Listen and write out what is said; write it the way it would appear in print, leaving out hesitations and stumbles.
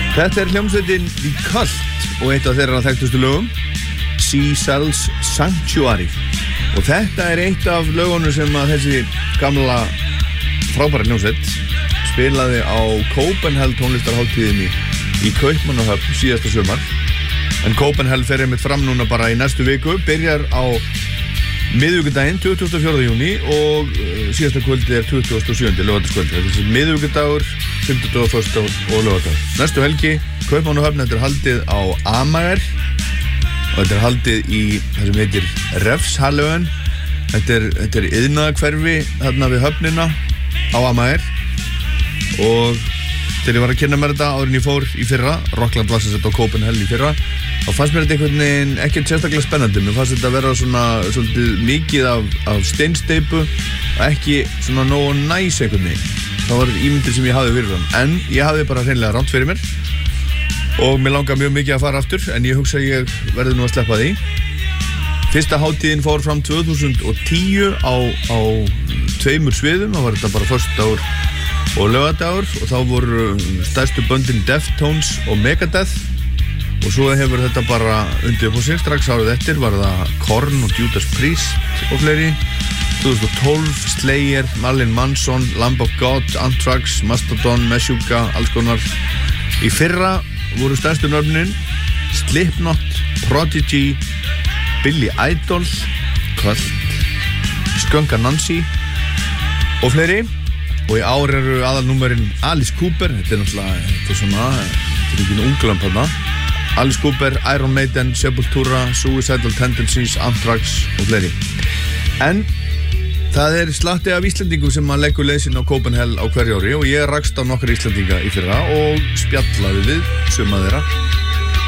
Þetta hljómsveitin The Cult og eitt af þeirra þekktustu lögum, Sea Cells Sanctuary. Og þetta eitt af lögunum sem að þessi gamla frábæra hljómsveit spilaði á Copenhagen tónlistarhátíðinni í Kaupmannahöfn síðasta sumar. En Copenhagen fer einmitt fram núna bara í næstu viku, byrjar á miðvikudaginn 24. júní og síðasta kvöldið 27. laugardagskvöld. Þetta miðvikudagur, 50. og 1. og laugardag. Næstu helgi, Kaupmannahöfn, þetta haldið á Amager og þetta haldið í það sem heitir Refshalløen. Þetta iðnaðarhverfi þarna við höfnina á Amager og þegar ég var að kynna mér þetta áður en ég fór í fyrra, Rockland var sem sagt á Copenhagen í fyrra, þá fannst mér þetta einhvern veginn ekki sérstaklega spennandi. Mér fannst þetta að vera svona svolítið mikið af steinsteipu og ekki svona nógu næs einhvern veginn. Það var ímyndir sem ég hafði fyrir hann, en ég hafði bara hreinlega rangt fyrir mér og mér langar mjög mikið að fara aftur, en ég hugsa að ég verði nú að sleppa því. Fyrsta hátíðin fór fram 2010 á 2 sviðum, það var þetta bara föstudagur og laugardagur og þá voru stærstu böndin Deftones og Megadeth og svo hefur þetta bara undið upp á sig. Strax árið eftir var það Korn og Judas Priest og fleiri. 2012 Slayer, Marilyn Manson, Lamb of God, Anthrax, Mastodon, Meshuggah, alls konar. Í fyrra voru stærstu nöfnin Slipknot, Prodigy, Billy Idol, Cult, Skunk Anansi og fleiri. Og í ár eru aðalnúmerinn Alice Cooper, þetta náttúrulega, þetta ekki unglamp þarna. Alice Cooper, Iron Maiden, Sepultura, Suicidal Tendencies, Anthrax og fleiri. En það slatti af Íslendingum sem að leggur leið sinni á Copenhagen á hverju ári og ég rakst á nokkra Íslendinga í fyrra og spjallaði við suma þeirra.